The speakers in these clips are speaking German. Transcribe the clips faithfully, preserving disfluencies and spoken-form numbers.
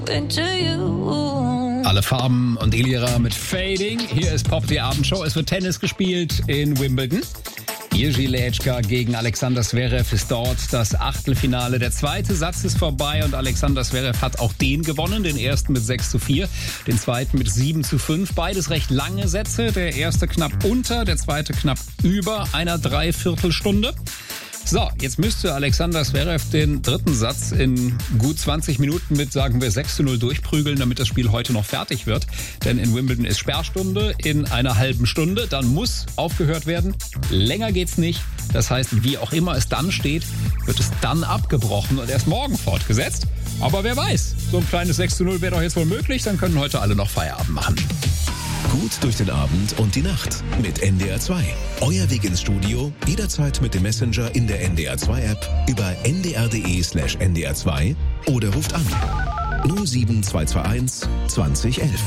into you. Alle Farben und Ilira mit Fading. Hier ist Pop, die Abendshow. Es wird Tennis gespielt in Wimbledon. Jiří Lečka gegen Alexander Zverev ist dort das Achtelfinale. Der zweite Satz ist vorbei und Alexander Zverev hat auch den gewonnen. Den ersten mit sechs zu vier, den zweiten mit sieben zu fünf. Beides recht lange Sätze. Der erste knapp unter, der zweite knapp über einer Dreiviertelstunde. So, jetzt müsste Alexander Zverev den dritten Satz in gut zwanzig Minuten mit, sagen wir, sechs zu null durchprügeln, damit das Spiel heute noch fertig wird. Denn in Wimbledon ist Sperrstunde in einer halben Stunde. Dann muss aufgehört werden. Länger geht's nicht. Das heißt, wie auch immer es dann steht, wird es dann abgebrochen und erst morgen fortgesetzt. Aber wer weiß, so ein kleines sechs zu null wäre doch jetzt wohl möglich. Dann können heute alle noch Feierabend machen. Gut durch den Abend und die Nacht mit N D R zwei. Euer Weg ins Studio, jederzeit mit dem Messenger in der N D R zwei App über n d r punkt d e slash n d r zwei oder ruft an null sieben zwei zwei eins zwanzig elf.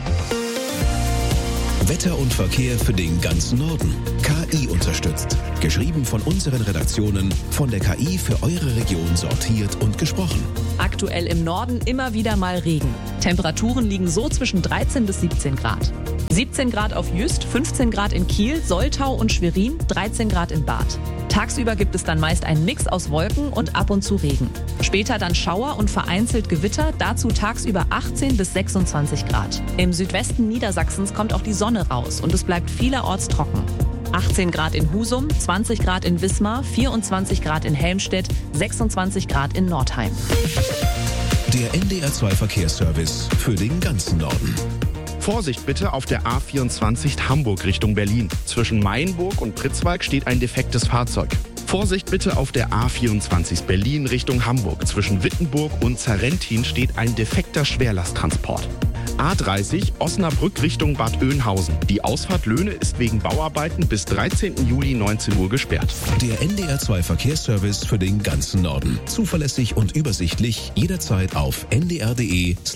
Wetter und Verkehr für den ganzen Norden. K I unterstützt. Geschrieben von unseren Redaktionen, von der K I für eure Region sortiert und gesprochen. Aktuell im Norden immer wieder mal Regen. Temperaturen liegen so zwischen dreizehn bis siebzehn Grad. siebzehn Grad auf Jüst, fünfzehn Grad in Kiel, Soltau und Schwerin, dreizehn Grad in Bad. Tagsüber gibt es dann meist einen Mix aus Wolken und ab und zu Regen. Später dann Schauer und vereinzelt Gewitter, dazu tagsüber achtzehn bis sechsundzwanzig Grad. Im Südwesten Niedersachsens kommt auch die Sonne raus und es bleibt vielerorts trocken. achtzehn Grad in Husum, zwanzig Grad in Wismar, vierundzwanzig Grad in Helmstedt, sechsundzwanzig Grad in Nordheim. Der N D R zwei Verkehrsservice für den ganzen Norden. Vorsicht bitte auf der A vierundzwanzig Hamburg Richtung Berlin. Zwischen Mainburg und Pritzwalk steht ein defektes Fahrzeug. Vorsicht bitte auf der A vierundzwanzig Berlin Richtung Hamburg. Zwischen Wittenburg und Zarrentin steht ein defekter Schwerlasttransport. A dreißig Osnabrück Richtung Bad Oeynhausen. Die Ausfahrt Löhne ist wegen Bauarbeiten bis dreizehnten Juli neunzehn Uhr gesperrt. Der N D R zwei Verkehrsservice für den ganzen Norden. Zuverlässig und übersichtlich, jederzeit auf n d r punkt d e